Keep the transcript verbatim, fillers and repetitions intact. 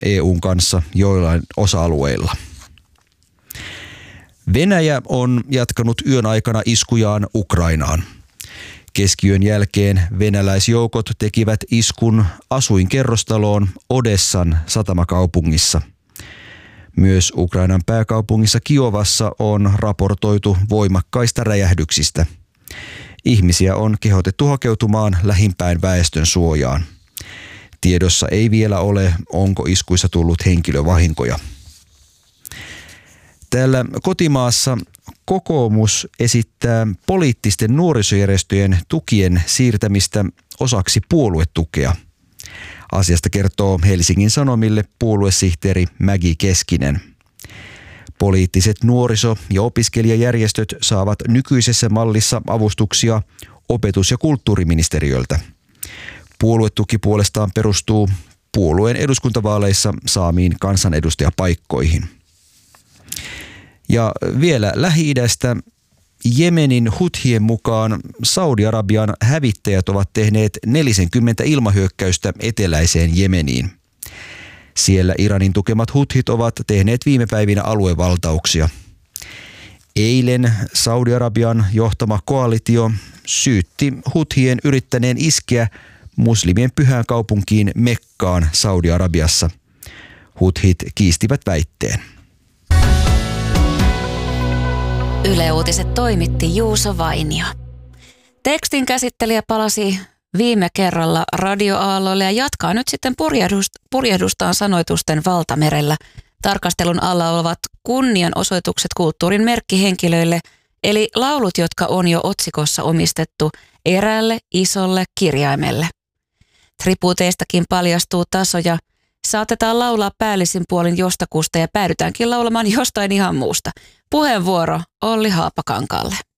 E U:n kanssa joillain osa-alueilla. Venäjä on jatkanut yön aikana iskujaan Ukrainaan. Keskiyön jälkeen venäläisjoukot tekivät iskun asuinkerrostaloon Odessan satamakaupungissa. Myös Ukrainan pääkaupungissa Kiovassa on raportoitu voimakkaista räjähdyksistä. Ihmisiä on kehotettu hakeutumaan lähimpään väestön suojaan. Tiedossa ei vielä ole, onko iskuissa tullut henkilövahinkoja. Täällä kotimaassa kokoomus esittää poliittisten nuorisojärjestöjen tukien siirtämistä osaksi puoluetukea. Asiasta kertoo Helsingin Sanomille puoluesihteeri Mägi Keskinen. Poliittiset nuoriso- ja opiskelijajärjestöt saavat nykyisessä mallissa avustuksia opetus- ja kulttuuriministeriöltä. Puoluetuki puolestaan perustuu puolueen eduskuntavaaleissa saamiin kansanedustajapaikkoihin. Ja vielä Lähi-idästä. Jemenin Huthien mukaan Saudi-Arabian hävittäjät ovat tehneet neljäkymmentä ilmahyökkäystä eteläiseen Jemeniin. Siellä Iranin tukemat Huthit ovat tehneet viime päivinä aluevaltauksia. Eilen Saudi-Arabian johtama koalitio syytti Huthien yrittäneen iskeä muslimien pyhään kaupunkiin Mekkaan Saudi-Arabiassa. Huthit kiistivät väitteen. Yle Uutiset toimitti Juuso Vainio. Tekstin käsittelijä palasi viime kerralla radioaalloille ja jatkaa nyt sitten purjehdust- purjehdustaan sanoitusten valtamerellä. Tarkastelun alla olevat kunnianosoitukset kulttuurin merkkihenkilöille, eli laulut, jotka on jo otsikossa omistettu eräälle isolle kirjaimelle. Tribuuteistakin paljastuu tasoja. Saatetaan laulaa päällisin puolin jostakusta ja päädytäänkin laulamaan jostain ihan muusta. Puheenvuoro Olli Haapakankaalle.